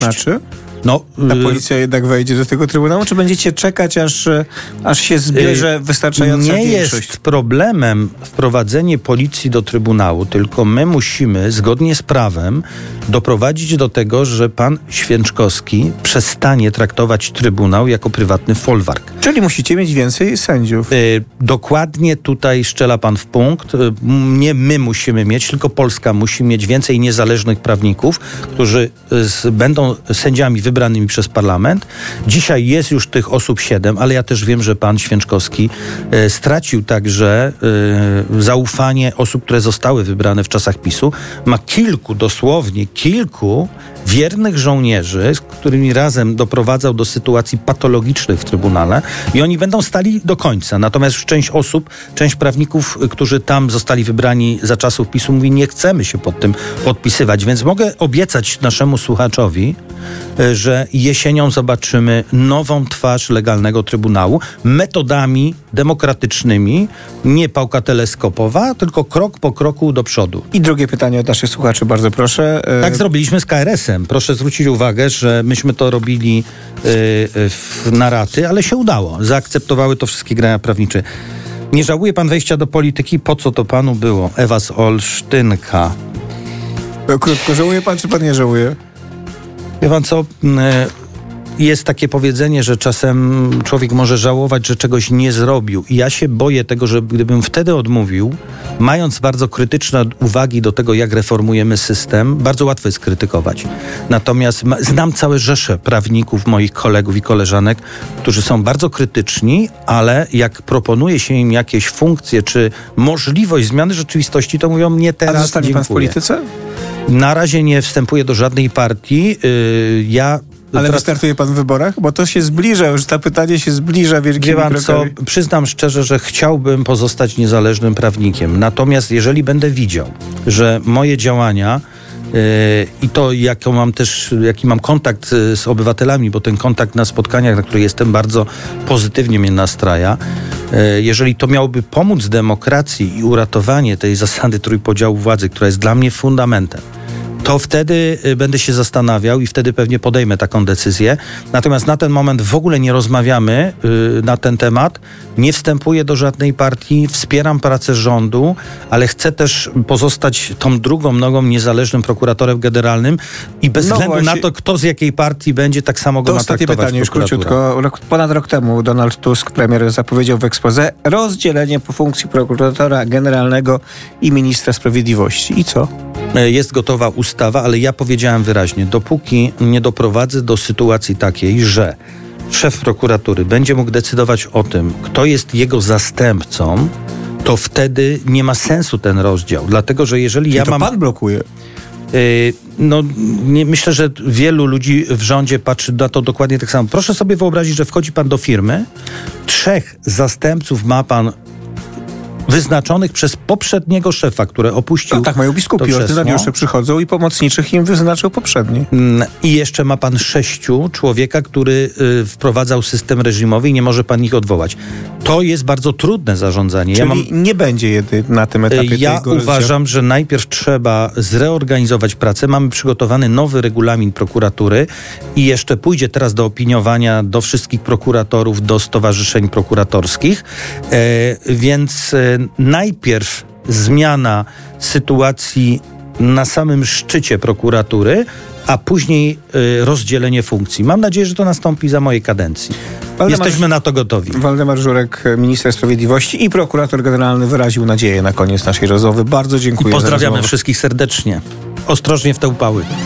Znaczy? No, ta policja jednak wejdzie do tego Trybunału, czy będziecie czekać, aż się zbierze wystarczająca większość? Nie jest problemem wprowadzenie policji do Trybunału, tylko my musimy, zgodnie z prawem, doprowadzić do tego, że pan Święczkowski przestanie traktować Trybunał jako prywatny folwark. Czyli musicie mieć więcej sędziów. Dokładnie tutaj strzela pan w punkt. Nie my musimy mieć, tylko Polska musi mieć więcej niezależnych prawników, którzy będą sędziami wybranymi przez parlament. Dzisiaj jest już tych osób 7, ale ja też wiem, że pan Święczkowski stracił także zaufanie osób, które zostały wybrane w czasach PiS-u. Ma dosłownie kilku wiernych żołnierzy, z którymi razem doprowadzał do sytuacji patologicznych w Trybunale i oni będą stali do końca. Natomiast część prawników, którzy tam zostali wybrani za czasów PiS-u, mówi, nie chcemy się pod tym podpisywać. Więc mogę obiecać naszemu słuchaczowi, że jesienią zobaczymy nową twarz legalnego Trybunału metodami demokratycznymi, nie pałka teleskopowa, tylko krok po kroku do przodu. I drugie pytanie od naszych słuchaczy, bardzo proszę. Tak zrobiliśmy z KRS-em. Proszę zwrócić uwagę, że myśmy to robili na raty, ale się udało. Zaakceptowały to wszystkie gremia prawnicze. Nie żałuje pan wejścia do polityki? Po co to panu było? Ewa z Olsztynka. Krótko, żałuje pan, czy pan nie żałuje? Wie pan co? Jest takie powiedzenie, że czasem człowiek może żałować, że czegoś nie zrobił. I ja się boję tego, że gdybym wtedy odmówił, mając bardzo krytyczne uwagi do tego, jak reformujemy system, bardzo łatwo jest krytykować. Natomiast znam całe rzesze prawników, moich kolegów i koleżanek, którzy są bardzo krytyczni, ale jak proponuje się im jakieś funkcje, czy możliwość zmiany rzeczywistości, to mówią, nie teraz, a zostanie pan w polityce? Na razie nie wstępuję do żadnej partii. Ale wystartuje pan w wyborach? Bo to się zbliża, już to pytanie się zbliża wielkimi krokami. Przyznam szczerze, że chciałbym pozostać niezależnym prawnikiem. Natomiast jeżeli będę widział, że moje działania i to, jaki mam kontakt z obywatelami, bo ten kontakt na spotkaniach, na których jestem, bardzo pozytywnie mnie nastraja, jeżeli to miałoby pomóc demokracji i uratowanie tej zasady trójpodziału władzy, która jest dla mnie fundamentem, to wtedy będę się zastanawiał i wtedy pewnie podejmę taką decyzję. Natomiast na ten moment w ogóle nie rozmawiamy na ten temat. Nie wstępuję do żadnej partii, wspieram pracę rządu, ale chcę też pozostać tą drugą nogą niezależnym prokuratorem generalnym i bez względu na to, kto z jakiej partii będzie, tak samo go ma traktować prokuratura. Pytanie, już króciutko. Ponad rok temu Donald Tusk, premier, zapowiedział w exposé rozdzielenie po funkcji prokuratora generalnego i ministra sprawiedliwości. I co? Jest gotowa ustawa, ale ja powiedziałem wyraźnie, dopóki nie doprowadzę do sytuacji takiej, że szef prokuratury będzie mógł decydować o tym, kto jest jego zastępcą, to wtedy nie ma sensu ten rozdział. Dlatego, że jeżeli ja mam... pan blokuje. Myślę, że wielu ludzi w rządzie patrzy na to dokładnie tak samo. Proszę sobie wyobrazić, że wchodzi pan do firmy, 3 zastępców ma pan wyznaczonych przez poprzedniego szefa, który opuścił. No tak, mają biskupi, ordynariusze przychodzą i pomocniczych im wyznaczył poprzedni. I jeszcze ma pan 6 człowieka, który wprowadzał system reżimowy i nie może pan ich odwołać. To jest bardzo trudne zarządzanie. Czyli nie będzie na tym etapie Ja uważam, że najpierw trzeba zreorganizować pracę. Mamy przygotowany nowy regulamin prokuratury i jeszcze pójdzie teraz do opiniowania do wszystkich prokuratorów, do stowarzyszeń prokuratorskich. Więc najpierw zmiana sytuacji na samym szczycie prokuratury, a później rozdzielenie funkcji. Mam nadzieję, że to nastąpi za mojej kadencji. Jesteśmy na to gotowi. Waldemar Żurek, minister sprawiedliwości i prokurator generalny, wyraził nadzieję na koniec naszej rozmowy. Bardzo dziękuję. I pozdrawiamy wszystkich serdecznie. Ostrożnie w te upały.